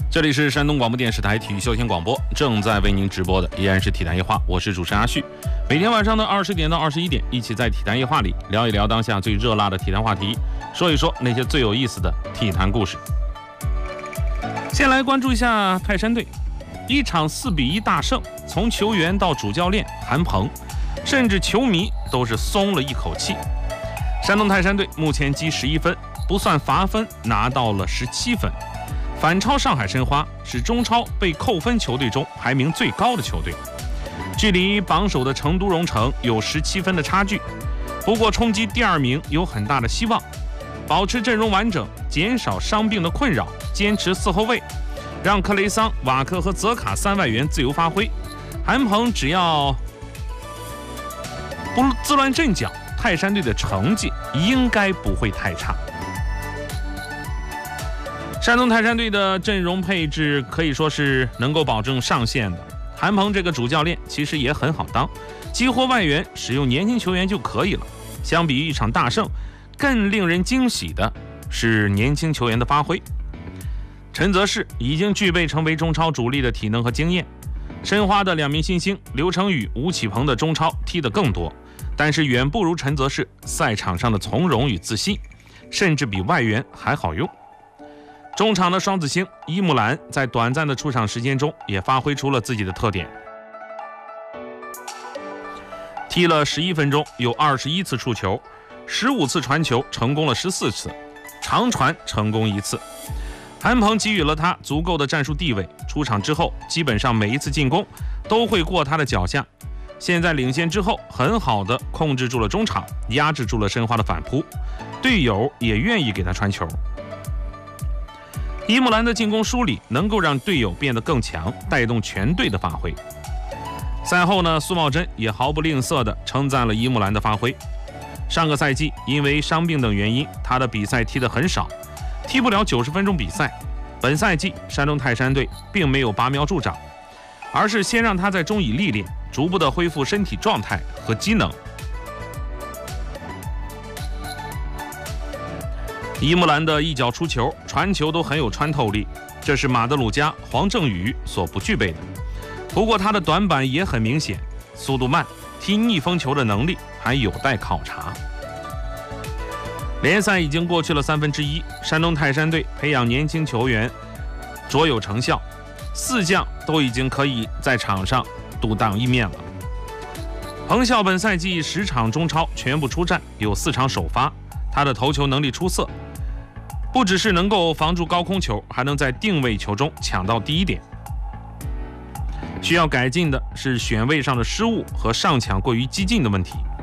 这里是山东广播电视台体育休闲广播，正在为您直播的依然是体坛夜话，我是主持人阿旭。每天晚上的20点到21点，一起在体坛夜话里聊一聊当下最热辣的体坛话题，说一说那些最有意思的体坛故事。先来关注一下泰山队，一场4-1大胜，从球员到主教练韩鹏，甚至球迷都是松了一口气。山东泰山队目前积11分，不算罚分拿到了17分，反超上海申花，是中超被扣分球队中排名最高的球队，距离榜首的成都蓉城有17分的差距。不过冲击第2名有很大的希望，保持阵容完整，减少伤病的困扰，坚持4后卫，让克雷桑、瓦克和泽卡3外援自由发挥。韩鹏只要不自乱阵脚，泰山队的成绩应该不会太差。山东泰山队的阵容配置可以说是能够保证上限的。韩鹏这个主教练其实也很好当，激活外援，使用年轻球员就可以了。相比于一场大胜，更令人惊喜的是年轻球员的发挥。陈泽世已经具备成为中超主力的体能和经验，申花的2名新星刘成宇、吴启鹏的中超踢得更多，但是远不如陈泽世赛场上的从容与自信，甚至比外援还好用。中场的双子星伊木兰在短暂的出场时间中也发挥出了自己的特点，踢了11分钟，有21次触球，15次传球，成功了14次，长传成功1次。韩鹏给予了他足够的战术地位，出场之后基本上每一次进攻都会过他的脚下。现在领先之后，很好的控制住了中场，压制住了申花的反扑，队友也愿意给他传球。伊木兰的进攻梳理能够让队友变得更强，带动全队的发挥。赛后呢，苏茂贞也毫不吝啬地称赞了伊木兰的发挥。上个赛季因为伤病等原因，他的比赛踢得很少，踢不了90分钟比赛。本赛季山东泰山队并没有拔苗助长，而是先让他在中乙历练，逐步地恢复身体状态和机能。伊木兰的一脚出球、传球都很有穿透力，这是马德鲁加、黄正宇所不具备的。不过他的短板也很明显，速度慢，踢逆风球的能力还有待考察。联赛已经过去了1/3，山东泰山队培养年轻球员卓有成效，4将都已经可以在场上独当一面了。彭笑本赛季10场中超全部出战，有4场首发，他的头球能力出色，不只是能够防住高空球，还能在定位球中抢到第1点。需要改进的是选位上的失误和上抢过于激进的问题。